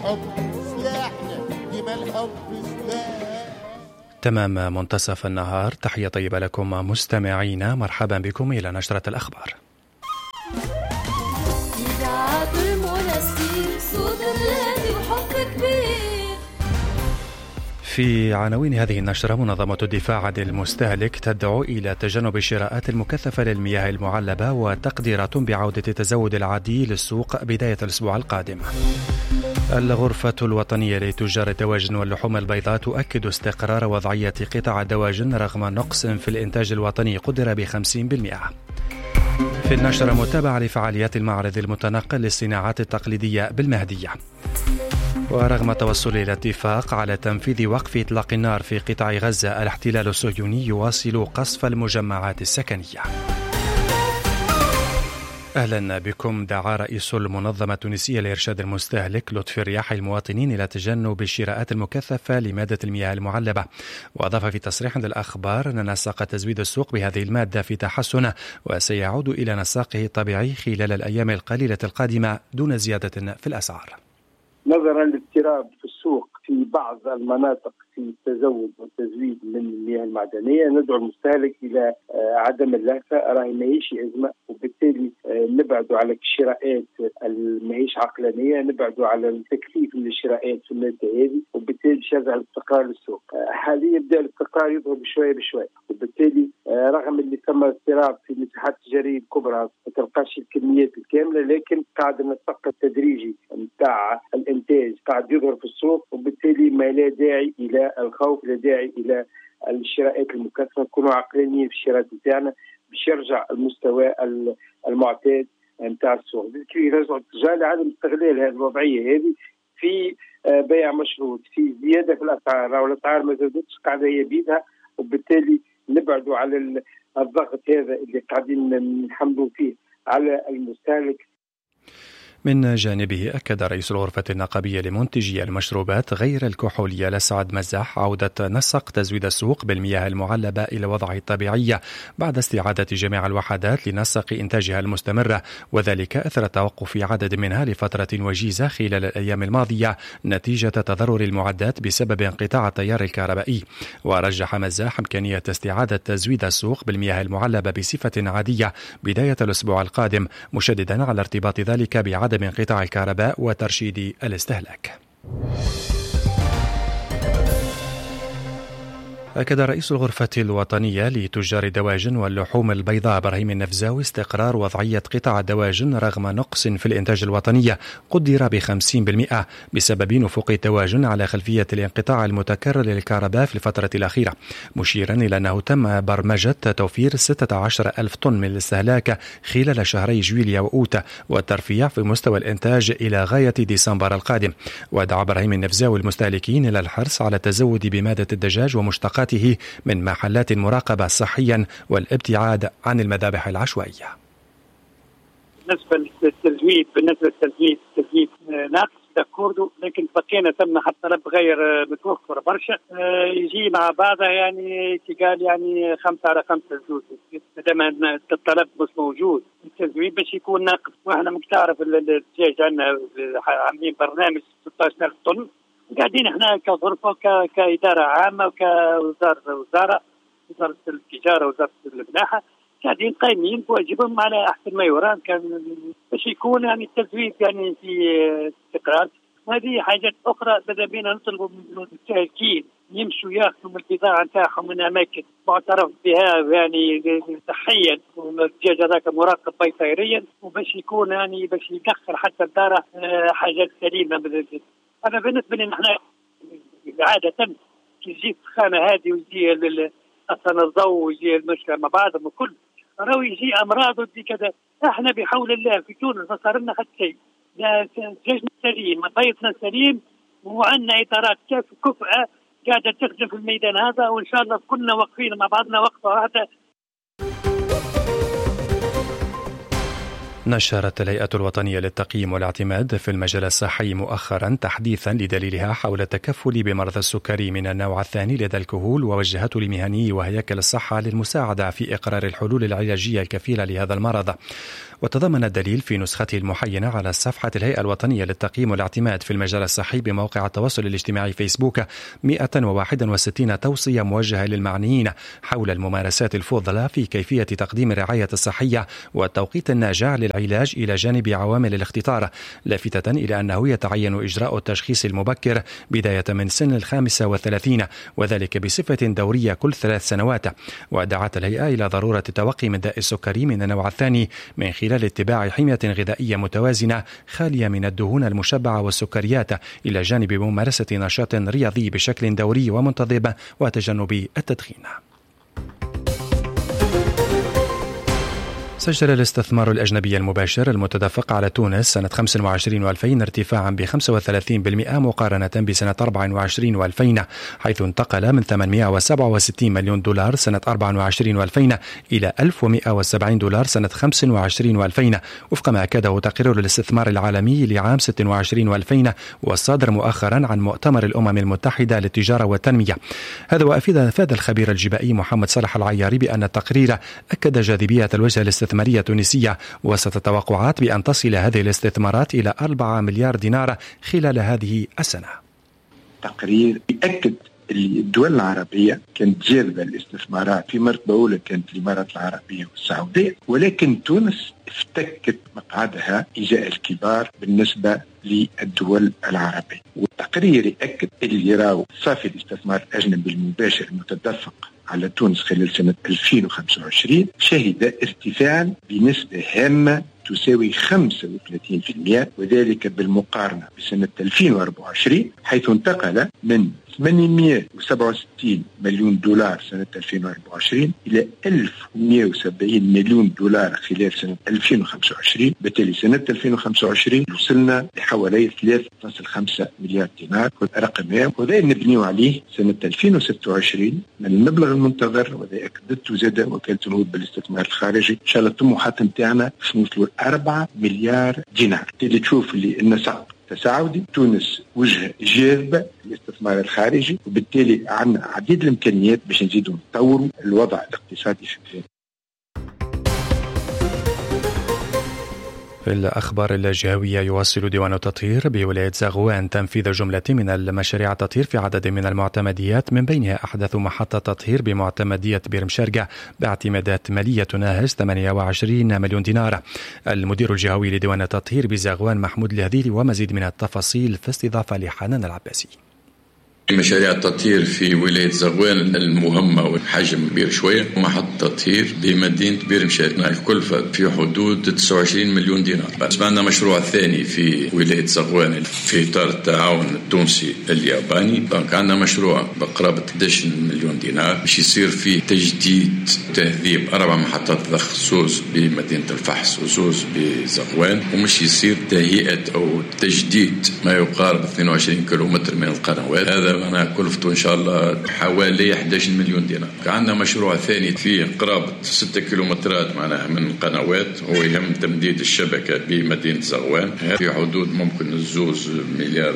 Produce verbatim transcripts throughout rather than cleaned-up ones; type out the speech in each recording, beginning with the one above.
الحب سلاحنا، ديما الحب سلاح. تمام منتصف النهار. تحية طيبة لكم مستمعينا، مرحبا بكم إلى نشرة الأخبار. في عناوين هذه النشرة: منظمة الدفاع عن المستهلك تدعو إلى تجنب الشراءات المكثفة للمياه المعلبة، وتقديرات بعودة التزود العادي للسوق بداية الأسبوع القادم. الغرفة الوطنية لتجار الدواجن واللحوم البيضاء تؤكد استقرار وضعية قطاع الدواجن رغم نقص في الإنتاج الوطني قدر بخمسين بالمئة. في النشرة متابعة لفعاليات المعرض المتنقل للصناعات التقليدية بالمهدية. ورغم توصل إلى اتفاق على تنفيذ وقف إطلاق النار في قطاع غزة، الاحتلال الصهيوني يواصل قصف المجمعات السكنية. أهلا بكم. دعا رئيس المنظمة التونسية لإرشاد المستهلك لطفي الرياح المواطنين إلى تجنب الشراءات المكثفة لمادة المياه المعلبة، وأضاف في تصريح للأخبار أن نسق تزويد السوق بهذه المادة في تحسن، وسيعود إلى نساقه الطبيعي خلال الأيام القليلة القادمة دون زيادة في الأسعار. نظرا لاضطراب في السوق في بعض المناطق في التزود والتزويد من المياه المعدنية، ندعو المستهلك إلى عدم اللهفة. راهي ماهيش أزمة، وبالتالي نبعدوا على الشراءات الماهيش عقلانية، نبعدوا على التكثيف من الشراءات في المادة هذه، وبالتالي شجع الاستقرار للسوق. حاليا يبدأ الاستقرار يظهر بشوية بشوية، وبالتالي رغم اللي ثم اضطراب في المساحات التجارية الكبرى ما تلقاش الكميات الكاملة، لكن قاعد النسق التدريجي نتاع الإنتاج قاعد يظهر في السوق، وبالتالي ما لا داعي إلى الخوف، لا داعي إلى الشراءات المكثفة. نكونوا عقلانيين في الشراءات نتاعنا باش يرجع المستوى المعتاد نتاع السوق. بالتالي يرجعوا التجار لعدم استغلال هذه الوضعية هذه في بيع مشروط، في زيادة في الأسعار، أو الأسعار ما زادتش قاعدة هي بيدها، وبالتالي نبعدوا على الضغط هذا اللي قاعدين نحملوا فيه على المستهلك. من جانبه أكد رئيس الغرفة النقابية لمنتجي المشروبات غير الكحولية لسعد مزاح عودة نسق تزويد السوق بالمياه المعلبة إلى وضعه الطبيعي بعد استعادة جميع الوحدات لنسق إنتاجها المستمرة، وذلك أثر توقف عدد منها لفترة وجيزة خلال الأيام الماضية نتيجة تضرر المعدات بسبب انقطاع التيار الكهربائي. ورجح مزاح إمكانية استعادة تزويد السوق بالمياه المعلبة بصفة عادية بداية الأسبوع القادم، مشددا على ارتباط ذلك بعدد من قطاع الكهرباء وترشيد الاستهلاك. أكد رئيس الغرفة الوطنية لتجار الدواجن واللحوم البيضاء إبراهيم النفزاوي استقرار وضعية قطاع الدواجن رغم نقص في الإنتاج الوطني قدر بخمسين بالمئة بسبب نفوق الدواجن على خلفية الانقطاع المتكرر للكهرباء في الفترة الأخيرة، مشيرا إلى أنه تم برمجة توفير ستة عشر ألف طن من الاستهلاك خلال شهري جويليا وأوت، والترفيع في مستوى الإنتاج إلى غاية ديسمبر القادم. ودعا إبراهيم النفزاوي المستهلكين إلى الحرص على التزود بمادة الدجاج ومشتقاته من محلات مراقبة صحيا والابتعاد عن المذابح العشوائية. بالنسبة للتزويد بالنسبة للتزويد التزويد ناقص تكوردو، لكن بقينا ثم حتى طلب غير متوفر برشا يجي مع بعضها، يعني قال يعني خمسة على خمسة زوج دام الطلب مش موجود التزويد باش يكون ناقص. واحنا مكتعرف الدجاج عندنا عاملين برنامج ستة عشر ألف طن، قاعدين احنا كغرفه كإدارة عامة وكوزارة وزارة وزارة التجارة وزارة الملاحة قاعدين قايمين بواجبهم على أحسن ما يرام، كان باش يكون يعني التزويد يعني في استقرار. وهذه حاجات أخرى بدأ بينا نطلبوا من المستهلكين يمشوا ياخذوا من البضاعة نتاعهم من أماكن معترف بها يعني صحيا، والدجاج هذاك مراقب بيطريا، وباش يكون يعني باش يدخل حتى الدارة حاجات سليمة. أنا بالنسبة لي نحن عادة كي تجي الخانة هذه ويجي أصلا الضوء ويجي المشكلة مع بعضهم وكل راهو يجي أمراض ويجي كذا. إحنا بحول الله في تونس ما صار لنا حتى شيء، دجاجنا سليم بيضنا سليم، وعندنا إطارات كيف كفءة قاعدة تخدم في الميدان هذا، وإن شاء الله كلنا واقفين مع بعضنا وقفة واحدة. نشرت الهيئة الوطنية للتقييم والاعتماد في المجال الصحي مؤخرا تحديثا لدليلها حول التكفل بمرضى السكري من النوع الثاني لدى الكهول، ووجهته لمهنيي وهياكل الصحة للمساعدة في إقرار الحلول العلاجية الكفيلة لهذا المرض. وتضمن الدليل في نسخته المحينة على صفحة الهيئة الوطنية للتقييم والاعتماد في المجال الصحي بموقع التواصل الاجتماعي فيسبوك مئة وواحد وستين توصية موجهة للمعنيين حول الممارسات الفضلى في كيفية تقديم الرعاية الصحية والتوقيت الناجع للعلاج إلى جانب عوامل الاختطار، لافتة إلى أنه يتعين إجراء التشخيص المبكر بداية من سن الخامسة والثلاثين، وذلك بصفة دورية كل ثلاث سنوات. ودعت الهيئة إلى ضرورة التوقي من داء السكري من النوع الثاني من خلال اتباع حمية غذائية متوازنة خالية من الدهون المشبعة والسكريات، إلى جانب ممارسة نشاط رياضي بشكل دوري ومنتظم وتجنب التدخين. سجل الاستثمار الأجنبي المباشر المتدفق على تونس سنة خمسة وعشرين وألفين ارتفاعا ب خمسة وثلاثين بالمئة مقارنة بسنة أربعة وعشرين وألفين، حيث انتقل من ثمانمئة وسبعة وستين مليون دولار سنة أربعة وعشرين وألفين إلى ألف ومئة وسبعين دولار سنة خمسة وعشرين وألفين، وفق ما أكده تقرير الاستثمار العالمي لعام ستة وعشرين وألفين والصادر مؤخرا عن مؤتمر الأمم المتحدة للتجارة والتنمية. هذا وأفاد أفاد الخبير الجبائي محمد صالح العياري بأن التقرير أكد جاذبية الوجهة الاستثمارية التونسية وسط التوقعات بأن تصل هذه الاستثمارات إلى أربعة مليار دينار خلال هذه السنة. تقرير يأكد اللي الدول العربية كانت جاذبة الاستثمارات في مرتبة أولى كانت الإمارات العربية والسعودية، ولكن تونس افتكت مقعدها إزاء الكبار بالنسبة للدول العربية. والتقرير يأكد اللي يراو صافي الاستثمار الأجنبي المباشر المتدفق على تونس خلال سنة ألفين وخمسة وعشرين شهد ارتفاعا بنسبة هامة تساوي خمسة وثلاثين بالمئة، وذلك بالمقارنة بسنة ألفين وأربعة وعشرين حيث انتقل من ثمانمئة وسبعة وستين مليون دولار سنة ألفين وأربعة وعشرين إلى ألف ومئة وسبعين مليون دولار خلال سنة ألفين وخمسة وعشرين. بالتالي سنة ألفين وخمسة وعشرين وصلنا لحوالي ثلاثة فاصلة خمسة مليار دينار، رقم هام، وذا نبنيو عليه سنة ألفين وستة وعشرين من المبلغ المنتظر. وذا أكدته زاد وكالة النهوض بالاستثمار الخارجي إن شاء الله الطموحات نتاعنا باش نوصلوا أربعة مليار دينار. اللي تشوف اللي النسق تصاعدي، تونس وجهة جاذبة للاستثمار الخارجي، وبالتالي عندنا عديد الإمكانيات باش نزيدوا نطوروا الوضع الاقتصادي في البلاد. في الأخبار الجهوية، يواصل ديوان التطهير بولاية زغوان تنفيذ جملة من المشاريع التطهير في عدد من المعتمديات، من بينها أحدث محطة تطهير بمعتمدية بيرمشارقة باعتمادات مالية تناهز ثمانية وعشرين مليون دينار. المدير الجهوي لديوان التطهير بزغوان محمود الهذيلي، ومزيد من التفاصيل في استضافة لحنان العباسي. مشاريع التطهير في ولاية زغوان المهمة والحجم كبير شوية، محطة تطهير بمدينة بيرمشارقة الكلفة في حدود تسعة وعشرين مليون دينار. بس عندنا مشروع ثاني في ولاية زغوان في إطار التعاون التونسي الياباني، دونك عندنا مشروع بقرابة أحد عشر مليون دينار باش يصير فيه تجديد تهذيب أربع محطات ضخ، زوز بمدينة الفحص وزوز بزغوان، ومش يصير تهيئة أو تجديد ما يقارب اثنين وعشرين كيلومتر من القنوات. هذا أنا كلفته إن شاء الله حوالي أحد عشر مليون دينار. عندنا مشروع ثاني فيه قرابة ستة كيلومترات معناها من القنوات، هو يهم تمديد الشبكة بمدينة زغوان في حدود ممكن الزوز مليار.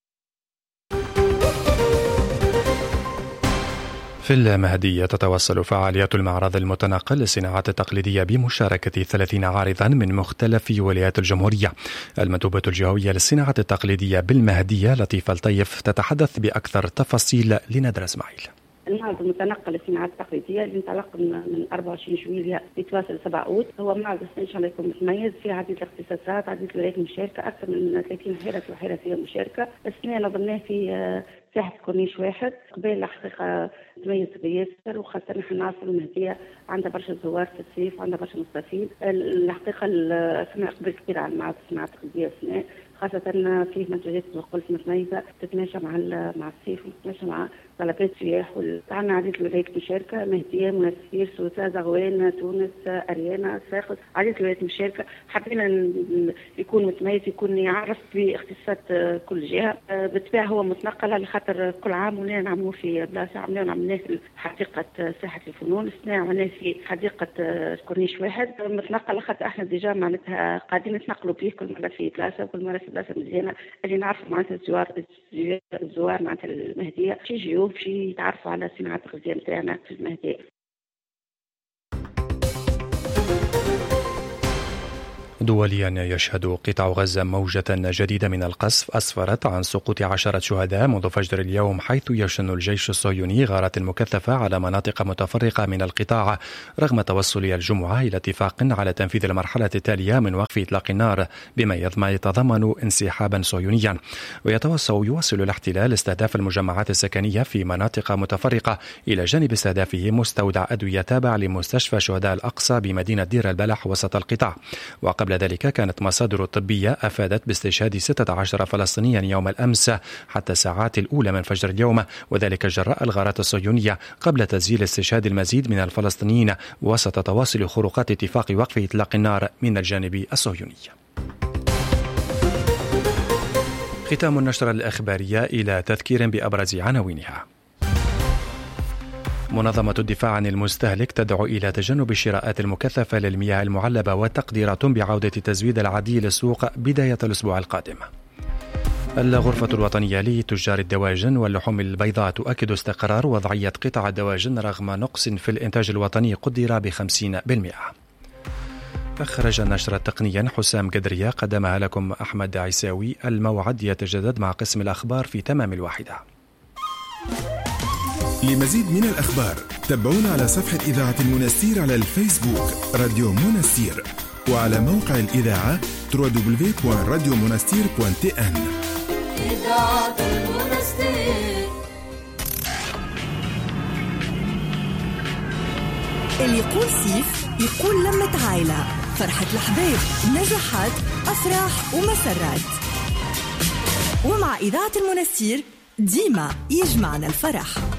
في المهدية تتواصل فعاليات المعرض المتنقل للصناعات التقليدية بمشاركة ثلاثين عارضا من مختلف ولايات الجمهورية. المندوبة الجهوية للصناعات التقليدية بالمهدية لطيفة الطيف تتحدث بأكثر تفاصيل لندرة اسماعيل. المعرض المتنقل للصناعات التقليدية اللي انطلق من أربعة وعشرين جويلية لتواصل سبعة أوت، هو معرض إن شاء الله يكون متميز فيه عديد الاختصاصات، عديد الولايات المشاركة، أكثر من ثلاثين حرفي وحرفية مشاركة. السنة نظمناه في ساحة كورنيش واحد. قبل الحقيقة تميز بياسر، وخاصة نحن نعرف المهدية عندها برشا زوار في الصيف وعندها برشا مستفيد. الحقيقة سمع قبل كثير على المعرض الصناعات التقليدية خاصة فيه منتجات وقلت متميزة تتماشى مع مع الصيف وتتماشى مع طلبات سياح. عندنا عديد الولايات المشاركة: مهدية، منستير، سوسة، زغوان، تونس، أريانا، ساقط، عديد الولايات المشاركة. حبينا يكون متميز، يكون يعرف باختصاصات كل جهة. بالطبع هو متنقل على خاطر كل عام ولينا نعملوه في بلاصة. عملنا عملناه في حديقة ساحة الفنون، السنة عملناه في حديقة كورنيش واحد. متنقل على خاطر احنا ديجا معناتها قاعدين نتنقلوا به كل مرة في بلاصة، وكل مرة في بلاصة مزيانة اللي نعرفوا معناتها الزوار الزوار معناتها المهدية شي يجيو باش يتعرفوا على صناعة الغذاء نتاعنا في المهدية. دوليا يشهد قطاع غزة موجة جديدة من القصف أسفرت عن سقوط عشرة شهداء منذ فجر اليوم، حيث يشن الجيش الصهيوني غارات مكثفة على مناطق متفرقة من القطاع رغم توصل الجمعة إلى اتفاق على تنفيذ المرحلة التالية من وقف إطلاق النار بما يتضمن انسحابا صهيونيا. ويتوصل يواصل الاحتلال استهداف المجمعات السكنية في مناطق متفرقة إلى جانب استهدافه مستودع أدوية تابع لمستشفى شهداء الأقصى بمدينة دير البلح وسط القطاع. وقبل ذلك كانت مصادر طبية أفادت باستشهاد ستة عشر فلسطينيا يوم الأمس حتى الساعات الأولى من فجر اليوم، وذلك جراء الغارات الصهيونية قبل تسجيل استشهاد المزيد من الفلسطينيين وسط تواصل خروقات اتفاق وقف إطلاق النار من الجانب الصهيوني. ختام النشرة الإخبارية إلى تذكير بأبرز عناوينها. منظمة الدفاع عن المستهلك تدعو إلى تجنب الشراءات المكثفة للمياه المعلبة وتقديرات بعودة تزويد العادي للسوق بداية الأسبوع القادم. الغرفة الوطنية لتجار الدواجن واللحوم البيضاء تؤكد استقرار وضعية قطاع الدواجن رغم نقص في الإنتاج الوطني قدر بخمسين بالمئة. أخرج النشرة تقنيا حسام قدرية، قدمها لكم أحمد عيساوي. الموعد يتجدد مع قسم الأخبار في تمام الواحدة. لمزيد من الأخبار تابعونا على صفحة إذاعة المنستير على الفيسبوك راديو منستير، وعلى موقع الإذاعة دبليو دبليو دبليو دوت راديو منستير دوت تي إن. إذاعة المنستير. اللي يقول سيف يقول لمة عائلة، فرحة الأحباب، نجاحات، أفراح ومسرات. ومع إذاعة المنستير ديما يجمعنا الفرح.